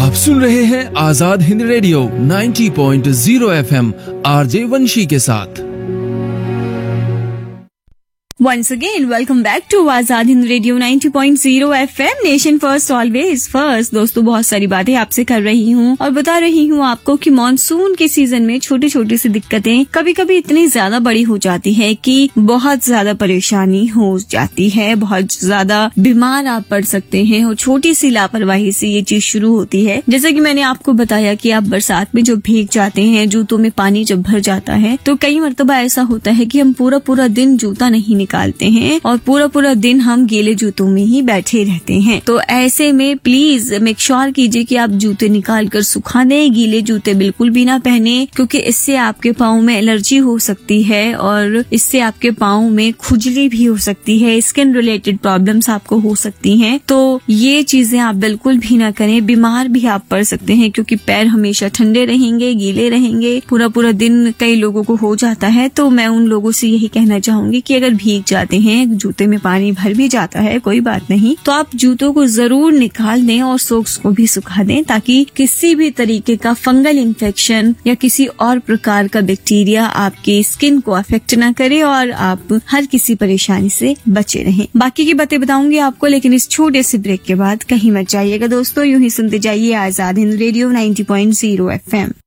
आप सुन रहे हैं Azad Hind radio 90.0 FM RJ वंशी के साथ। Once again, welcome back to Azad Hind radio 90.0 FM nation first always first. दोस्तों, बहुत सारी बातें आपसे कर रही हूँ और बता रही हूँ आपको कि मानसून के सीजन में छोटी छोटी सी दिक्कतें कभी कभी इतनी ज्यादा बड़ी हो जाती है कि बहुत ज्यादा परेशानी हो जाती है, बहुत ज्यादा बीमार आप पड़ सकते हैं और छोटी सी लापरवाही से ये चीज शुरू होती है। जैसे कि मैंने आपको बताया कि आप बरसात में जब भीग जाते हैं, जूतों में पानी जब भर जाता है, तो कई मरतबा ऐसा होता है कि हम पूरा पूरा दिन जूता नहीं निकालते हैं और पूरा पूरा दिन हम गीले जूतों में ही बैठे रहते हैं। तो ऐसे में प्लीज मेक श्योर कीजिए कि आप जूते निकाल कर सुखा दें। गीले जूते बिल्कुल भी ना पहने, क्योंकि इससे आपके पाँव में एलर्जी हो सकती है और इससे आपके पाँव में खुजली भी हो सकती है, स्किन रिलेटेड प्रॉब्लम्स आपको हो सकती हैं। तो ये चीजें आप बिल्कुल भी ना करें। बीमार भी आप पड़ सकते हैं क्योंकि पैर हमेशा ठंडे रहेंगे, गीले रहेंगे, पूरा पूरा दिन कई लोगों को हो जाता है। तो मैं उन लोगों से यही कहना चाहूंगी कि अगर भीग जाते हैं, जूते में पानी भर भी जाता है, कोई बात नहीं, तो आप जूतों को जरूर निकाल दें और सॉक्स को भी सुखा दें, ताकि किसी भी तरीके का फंगल इन्फेक्शन या किसी और प्रकार का बैक्टीरिया आपकी स्किन को अफेक्ट ना करे और आप हर किसी परेशानी से बचे रहें। बाकी की बातें बताऊंगी आपको, लेकिन इस छोटे से ब्रेक के बाद कहीं मत जाइएगा दोस्तों, यूं ही सुनते जाइए आजाद हिंद रेडियो 90.0 FM।